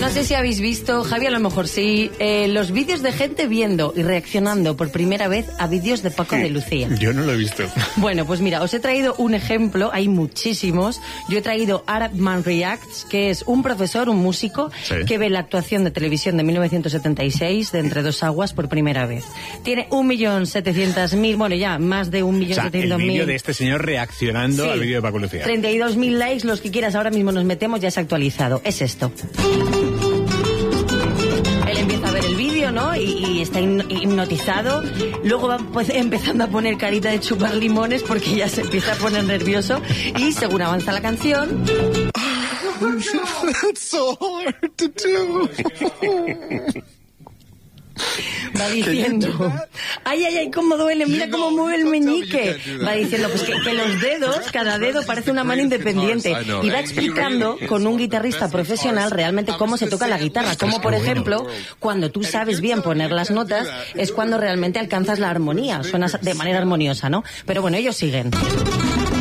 no sé si habéis visto, Javi, a lo mejor sí, los vídeos de gente viendo y reaccionando por primera vez a vídeos de Paco de Lucía. Yo no lo he visto. Bueno, pues mira, os he traído un ejemplo, hay muchísimos. Yo he traído Arab Man Reacts, que es un profesor, un músico, que ve la actuación de televisión de 1976 de Entre dos aguas por primera vez. Tiene 1.700.000, bueno, ya, más de 1.700.000. El vídeo de este señor reaccionando al vídeo de Paco Lucía. 32.000 likes, los que quieras, ahora mismo nos metemos, ya se ha actualizado. Es esto. Él empieza a ver el vídeo, ¿no? Y está hipnotizado. Luego va pues, empezando a poner carita de chupar limones porque ya se empieza a poner nervioso. Y según avanza la canción... That's so hard to do. Va diciendo, ay, cómo duele, mira cómo mueve el meñique. Va diciendo, pues que los dedos, cada dedo parece una mano independiente. Y va explicando con un guitarrista profesional realmente cómo se toca la guitarra. Como, por ejemplo, cuando tú sabes bien poner las notas, es cuando realmente alcanzas la armonía. Suenas de manera armoniosa, ¿no? Pero bueno, ellos siguen.